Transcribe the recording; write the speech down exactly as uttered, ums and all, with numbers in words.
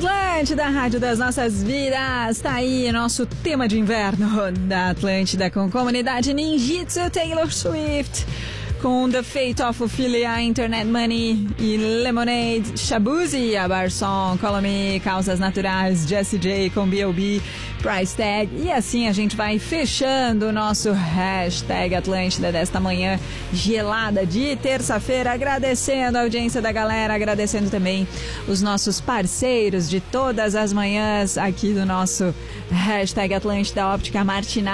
Atlântida, Rádio das Nossas Vidas. Tá aí nosso tema de inverno da Atlântida com comunidade Ninjitsu, Taylor Swift, com The Fate of Ophelia, Internet Money e Lemonade, Shabuzi, a Bar Song, Call Me, Causas Naturais, Jessie J com B O B, Price Tag. E assim a gente vai fechando o nosso hashtag Atlântida desta manhã gelada de terça-feira, agradecendo a audiência da galera, agradecendo também os nossos parceiros de todas as manhãs aqui do nosso hashtag Atlântida Óptica Martinaz.